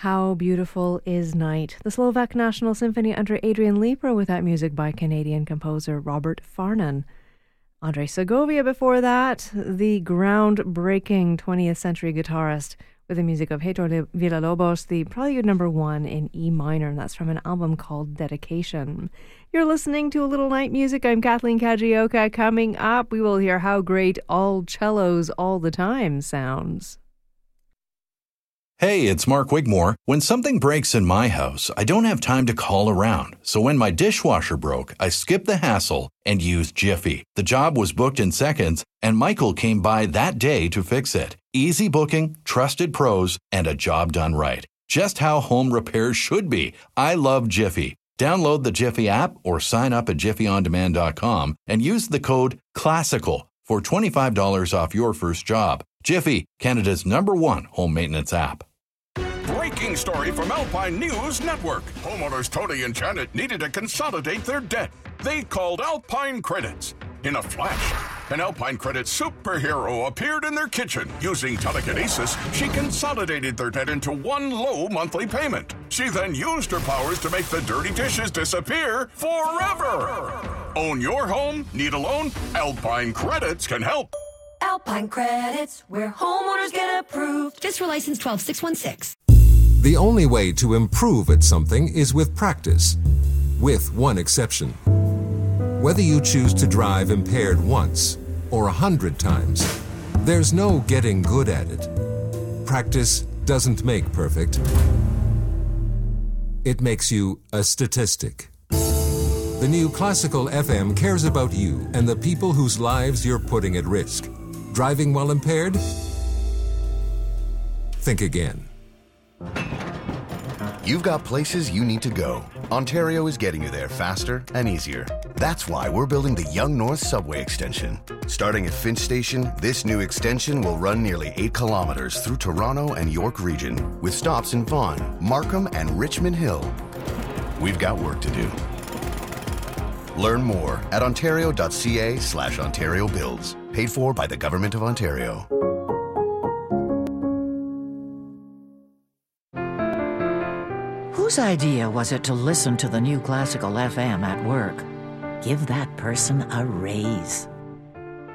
How Beautiful Is Night. The Slovak National Symphony under Adrian Lieper with that music by Canadian composer Robert Farnon. Andre Segovia before that, the groundbreaking 20th century guitarist with the music of Heitor Villa-Lobos, the Prelude No. 1 in E minor, and that's from an album called Dedication. You're listening to A Little Night Music. I'm Kathleen Kajioka. Coming up, we will hear how great All Cellos All the Time sounds. Hey, it's Mark Wigmore. When something breaks in my house, I don't have time to call around. So when my dishwasher broke, I skipped the hassle and used Jiffy. The job was booked in seconds, and Michael came by that day to fix it. Easy booking, trusted pros, and a job done right. Just how home repairs should be. I love Jiffy. Download the Jiffy app or sign up at jiffyondemand.com and use the code CLASSICAL for $25 off your first job. Jiffy, Canada's #1 home maintenance app. Breaking story from Alpine News Network. Homeowners Tony and Janet needed to consolidate their debt. They called Alpine Credits. In a flash, an Alpine Credits superhero appeared in their kitchen. Using telekinesis, she consolidated their debt into one low monthly payment. She then used her powers to make the dirty dishes disappear forever. Own your home? Need a loan? Alpine Credits can help. Alpine Credits, where homeowners get approved. Just for license 12616. The only way to improve at something is with practice, with one exception. Whether you choose to drive impaired once or 100 times, there's no getting good at it. Practice doesn't make perfect. It makes you a statistic. The new Classical FM cares about you and the people whose lives you're putting at risk. Driving while impaired? Think again. You've got places you need to go. Ontario is getting you there faster and easier. That's why we're building the Yonge North Subway Extension. Starting at Finch Station, this new extension will run nearly 8 kilometers through Toronto and York region, with stops in Vaughan, Markham, and Richmond Hill. We've got work to do. Learn more at ontario.ca/Ontario Builds. Paid for by the Government of Ontario. Whose idea was it to listen to the new Classical FM at work? Give that person a raise.